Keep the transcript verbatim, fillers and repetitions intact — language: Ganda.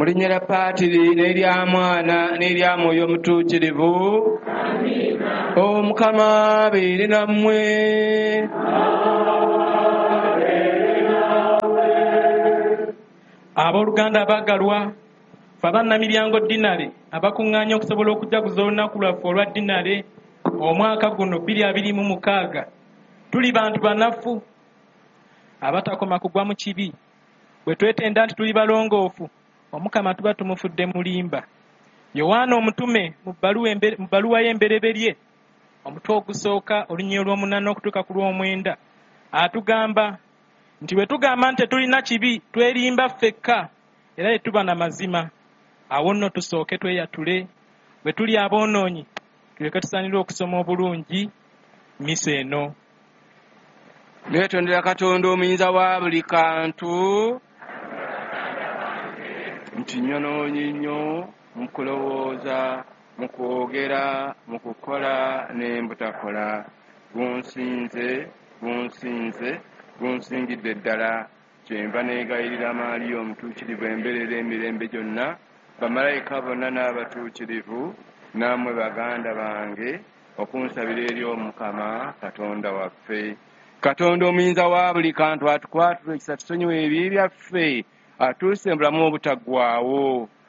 mu linnya lya Paatiri n'erya Mwana n'erya Mwoyo Omutuukirivu. Omukama abeere nammwe. Abooluganda abaagalwa, ffe abannamiryango Dinale abakuŋŋaanya okusobola okujaguza olunaku lwaffe olwa Dinale omwaka guno bbiri abiri mu mukaaga, tuli bantu banafu abatakoma kugwa mu kibi. Bwe twetenda nti tuli balongoofu, Omukama tuba tumufudde mulimba. Yowaana omutume mu bbaluwa y'embereberye omutwe ogusooka olunyiriri lw'omunaana okutuuka ku lw'omwenda atugamba nti bwe tugamba nti tetulina kibi twerimba ffekka era ne tuba na mazima. Awo nno tusooke tweyatule, bwe tuli aboonoonyi tuleke tusaanire okusoma obulungi misa eno. Neetondera Katonda omuyinza wa buli kantu nti nyonoonyi nnyo mu kulowooza, mu kwogera, mu kukola ne mbutakola. Gunsinze, gunsinze, gunsingidde ddala. Kyenva neegayirira Maaliya omutuukirivu embeerera emirembe gyonna, bamalayika bonna n'abatuukirivu, nammwe baganda bange, okunsabira eri Omukama Katonda waffe. Katonda omuyinza wa buli kantu atukwatule ekisa tusonyiwe ebibi byaffe, atuuse mu bulamu obutaggwaawo.